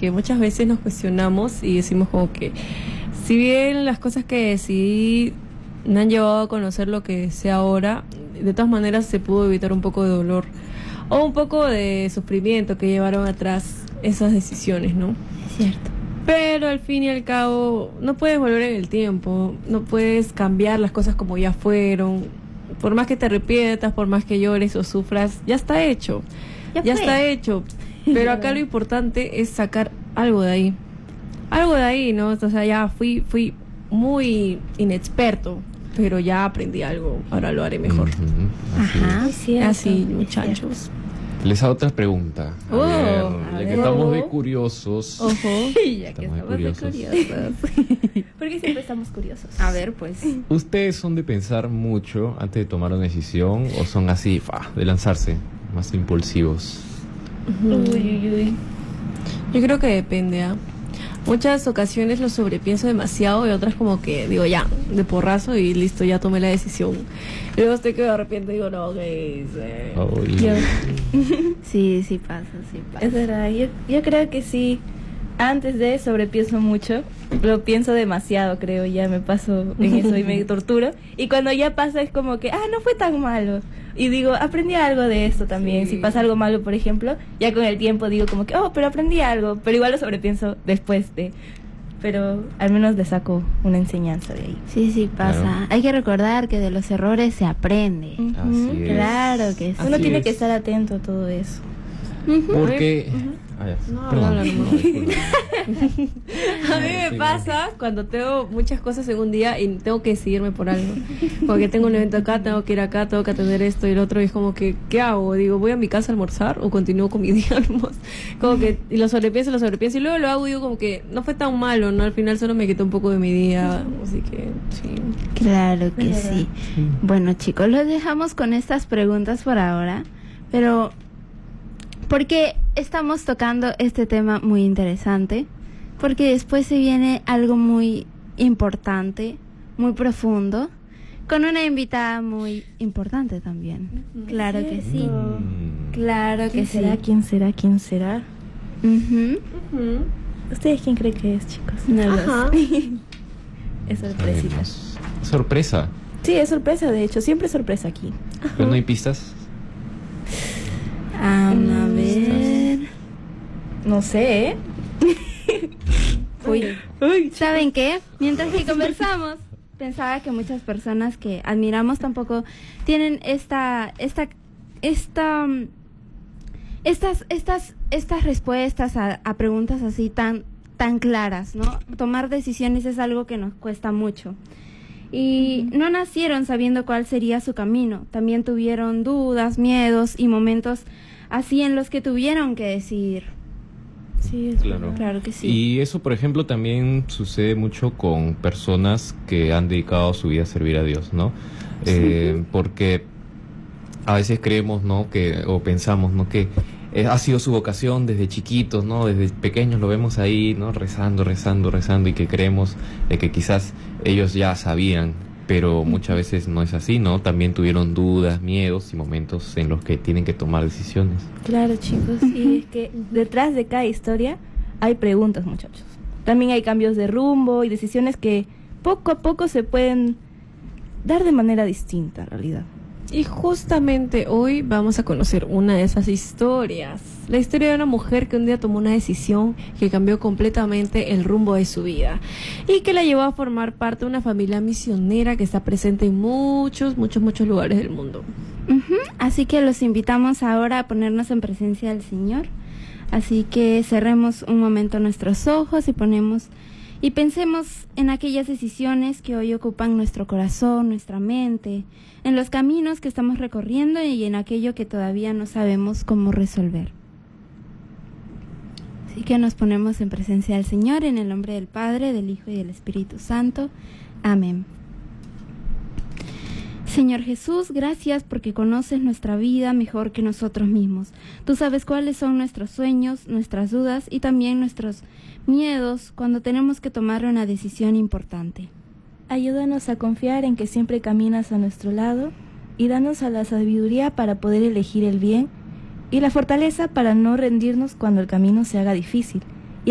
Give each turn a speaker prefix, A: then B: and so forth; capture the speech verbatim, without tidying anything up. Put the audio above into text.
A: que muchas veces nos cuestionamos y decimos como que si bien las cosas que decidí me han llevado a conocer lo que sé ahora, de todas maneras se pudo evitar un poco de dolor o un poco de sufrimiento que llevaron atrás esas decisiones, ¿no?
B: Es cierto.
A: Pero al fin y al cabo no puedes volver en el tiempo, no puedes cambiar las cosas como ya fueron. Por más que te arrepientas, por más que llores o sufras, ya está hecho, ya, ya está hecho. Pero acá lo importante es sacar algo de ahí, algo de ahí, ¿no? O sea, ya fui, fui muy inexperto, pero ya aprendí algo, ahora lo haré mejor.
C: Uh-huh. Así
B: Ajá,
C: es.
B: cierto,
A: Así, muchachos.
C: Les hago otra pregunta. A
A: Oh,
C: ver,
A: a
C: ya
A: ver.
C: que estamos de
A: Ojo.
C: curiosos.
A: Ojo.
B: Ya que
C: Estamos de
B: estamos de
C: curiosos.
B: curiosos. Porque siempre estamos curiosos. A ver, pues.
C: ¿Ustedes son de pensar mucho antes de tomar una decisión o son así, fa, de lanzarse, más impulsivos?
B: Uy, uy, uy.
A: Yo creo que depende, ¿ah? Muchas ocasiones lo sobrepienso demasiado y otras como que digo ya, de porrazo y listo, ya tomé la decisión. Y luego estoy que de repente digo, no, ¿qué hice?
C: Ay.
B: Yo- Sí, sí pasa, sí pasa.
D: Es verdad, yo, yo creo que sí. Antes de sobrepienso mucho, lo pienso demasiado, creo, ya me paso en eso y me torturo. Y cuando ya pasa es como que, ah, no fue tan malo. Y digo, aprendí algo de esto también.
A: Sí.
D: Si pasa algo malo, por ejemplo, ya con el tiempo digo como que, oh, pero aprendí algo. Pero igual lo sobrepienso después de... Pero al menos le saco una enseñanza de ahí.
B: Sí, sí pasa.
C: Claro.
B: Hay que recordar que de los errores se aprende.
C: Así
D: Ujú.
C: es.
B: Claro que sí.
D: Uno
C: Así
D: tiene
C: es.
D: que estar atento a todo eso.
C: Porque... Ah, ya.
A: No,
C: Perdón.
A: habla, habla,
C: No, disculpa.
A: A mí me
C: Sí,
A: pasa cuando tengo muchas cosas en un día y tengo que decidirme por algo. Porque tengo un evento acá, tengo que ir acá, tengo que atender esto y lo otro. Y es como que, ¿qué hago? Digo, ¿voy a mi casa a almorzar o continúo con mi día a almorzar? Como que, y lo sobrepienso, lo sobrepienso y luego lo hago y digo como que no fue tan malo, ¿no? Al final solo me quitó un poco de mi día. Así que, sí.
B: Claro que
D: Es
B: sí. Bueno, chicos, los dejamos con estas preguntas por ahora, pero porque estamos tocando este tema muy interesante, porque después se viene algo muy importante, muy profundo, con una invitada muy importante también. Claro que sí.
C: Mm.
B: Claro que
D: ¿Quién
B: sí.
D: será? ¿Quién será? ¿Quién será?
B: Ujú.
D: ¿Ustedes quién creen que es, chicos?
B: No lo
A: Ajá.
B: sé.
D: Es sorpresita.
C: Sabemos. Sorpresa.
D: Sí, es sorpresa, de hecho. Siempre es sorpresa aquí.
C: Pero no hay pistas.
B: Ah, a
D: Mm,
B: ver.
D: No sé, ¿eh?
B: Uy. ¿Saben qué? Mientras que conversamos, pensaba que muchas personas que admiramos tampoco tienen esta, esta, esta, mm, estas, estas, estas respuestas a, a preguntas así tan, tan claras, ¿no? Tomar decisiones es algo que nos cuesta mucho. Y no nacieron sabiendo cuál sería su camino. También tuvieron dudas, miedos y momentos así en los que tuvieron que decidir.
D: Sí, es
C: Claro.
D: verdad.
B: Claro que sí.
C: Y eso, por ejemplo, también sucede mucho con personas que han dedicado su vida a servir a Dios, ¿no? Eh, porque a veces creemos, ¿no? Que, o pensamos, ¿no? Que eh, ha sido su vocación desde chiquitos, ¿no? Desde pequeños lo vemos ahí, ¿no? Rezando, rezando, rezando y que creemos de que quizás ellos ya sabían, pero muchas veces no es así, ¿no? También tuvieron dudas, miedos y momentos en los que tienen que tomar decisiones.
D: Claro, chicos. Y es que detrás de cada historia hay preguntas, muchachos. También hay cambios de rumbo y decisiones que poco a poco se pueden dar de manera distinta, en realidad.
A: Y justamente hoy vamos a conocer una de esas historias. La historia de una mujer que un día tomó una decisión que cambió completamente el rumbo de su vida y que la llevó a formar parte de una familia misionera que está presente en muchos, muchos, muchos lugares del mundo.
B: Ujú. Así que los invitamos ahora a ponernos en presencia del Señor. Así que cerremos un momento nuestros ojos y ponemos y pensemos en aquellas decisiones que hoy ocupan nuestro corazón, nuestra mente, en los caminos que estamos recorriendo y en aquello que todavía no sabemos cómo resolver. Así que nos ponemos en presencia del Señor en el nombre del Padre, del Hijo y del Espíritu Santo. Amén. Señor Jesús, gracias porque conoces nuestra vida mejor que nosotros mismos. Tú sabes cuáles son nuestros sueños, nuestras dudas y también nuestros miedos cuando tenemos que tomar una decisión importante.
D: Ayúdanos a confiar en que siempre caminas a nuestro lado y danos a la sabiduría para poder elegir el bien y la fortaleza para no rendirnos cuando el camino se haga difícil.